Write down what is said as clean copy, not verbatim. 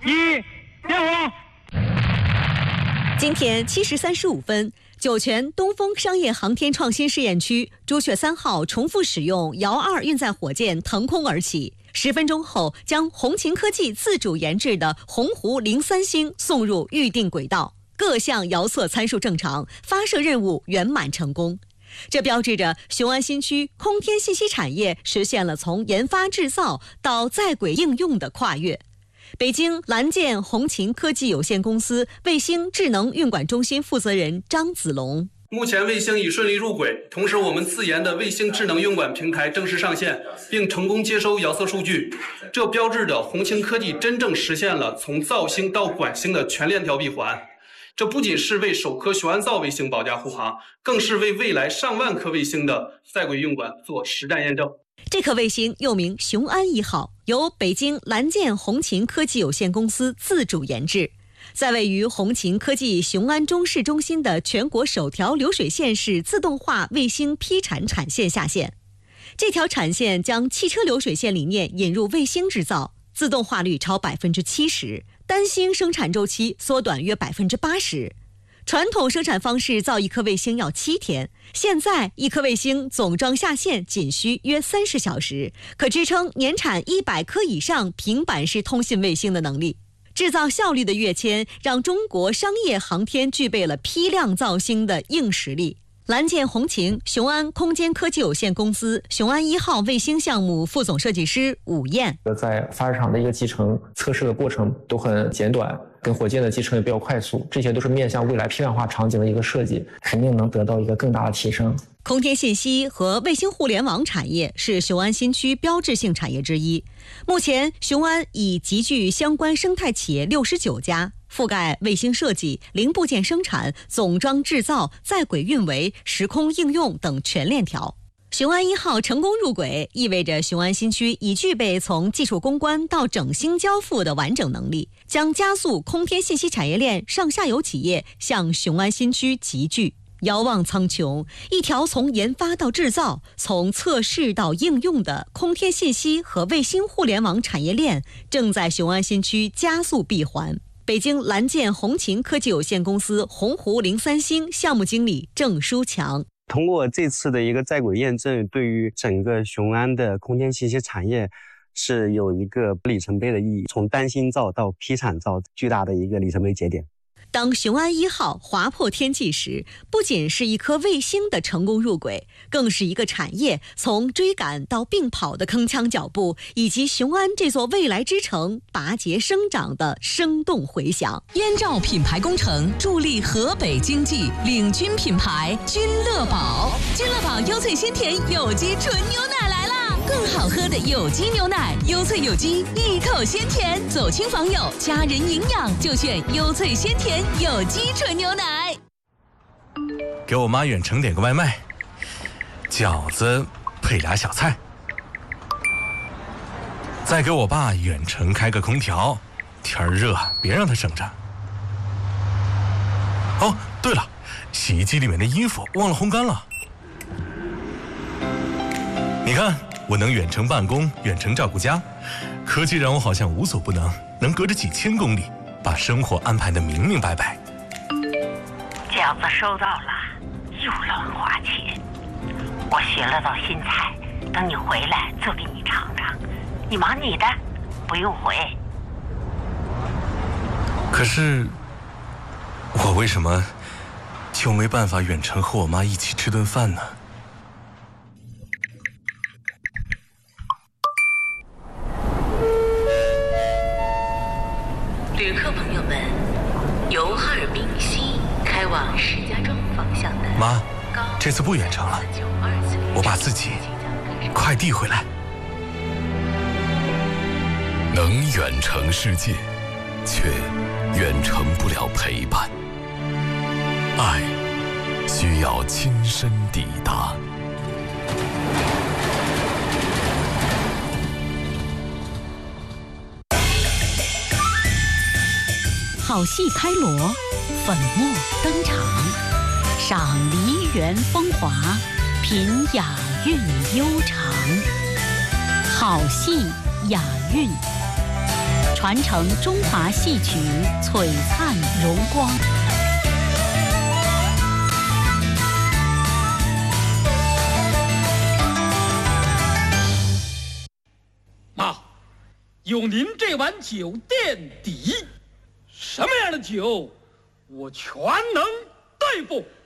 1，点火。 今天7时35分，酒泉东风商业航天创新试验区朱雀3号重复使用遥2运载火箭腾空而起，10分钟后将红擎科技自主研制的鸿鹄03星送入预定轨道，各项遥测参数正常，发射任务圆满成功。这标志着雄安新区空天信息产业实现了从研发制造到在轨应用的跨越。北京蓝箭红擎科技有限公司卫星智能运管中心负责人张子龙： 目前卫星已顺利入轨，同时我们自研的卫星智能运管平台正式上线，并成功接收遥测数据。这标志着红擎科技真正实现了从造星到管星的全链条闭环。这不仅是为首颗雄安造卫星保驾护航，更是为未来上万颗卫星的在轨运管做实战验证。 这颗卫星又名雄安1号，由北京蓝箭红擎科技有限公司自主研制，在位于红擎科技雄安中市中心的全国首条流水线式自动化卫星批产产线下线。这条产线将汽车流水线理念引入卫星制造，自动化率超70%，单星生产周期缩短约80%。传统生产方式造一颗卫星要7天，现在一颗卫星总装下线仅需约30小时，可支撑年产100颗以上平板式通信卫星的能力。制造效率的跃迁，让中国商业航天具备了批量造星的硬实力。蓝箭红擎雄安空间科技有限公司雄安1号卫星项目副总设计师武燕： 在发射场的一个集成测试的过程都很简短，跟火箭的集成也比较快速，这些都是面向未来批量化场景的一个设计，肯定能得到一个更大的提升。 空天信息和卫星互联网产业是雄安新区标志性产业之一。目前，雄安已集聚相关生态企业69家，覆盖卫星设计、零部件生产、总装制造、在轨运维、时空应用等全链条。雄安1号成功入轨，意味着雄安新区已具备从技术攻关到整星交付的完整能力，将加速空天信息产业链上下游企业向雄安新区集聚。遥望苍穹，一条从研发到制造、从测试到应用的空天信息和卫星互联网产业链正在雄安新区加速闭环。北京蓝箭红擎科技有限公司鸿鹄03星项目经理郑书强： 通过这次的一个在轨验证，对于整个雄安的空间信息产业是有一个里程碑的意义，从单星造到批产造，巨大的一个里程碑节点。 当雄安1号划破天际时，不仅是一颗卫星的成功入轨，更是一个产业从追赶到并跑的铿锵脚步，以及雄安这座未来之城拔节生长的生动回响。 燕赵品牌工程助力河北经济，领军品牌君乐宝。君乐宝优萃鲜甜有机纯牛奶来啦！更好喝的有机牛奶，优萃有机，一口鲜甜，走亲访友，家人营养就选优萃鲜甜有机纯牛奶。 给我妈远程点个外卖，饺子配俩小菜。再给我爸远程开个空调，天热别让他省着。哦，对了，洗衣机里面的衣服忘了烘干了。你看，我能远程办公，远程照顾家，科技让我好像无所不能，能隔着几千公里把生活安排得明明白白。 饺子收到了，又乱花钱。我学了道新菜，等你回来做给你尝尝。你忙你的，不用回。 可是，我为什么就没办法远程和我妈一起吃顿饭呢？ 旅客朋友们，由哈尔滨西开往石家庄方向的妈，这次不远程了，我把自己快递回来。 能远程世界，却远程不了陪伴。爱需要亲身抵达。 好戏开锣，粉墨登场，赏梨园风华，品雅韵悠长。好戏雅韵， 传承中华戏曲璀璨荣光。 妈，有您这碗酒垫底，什么样的酒我全能对付。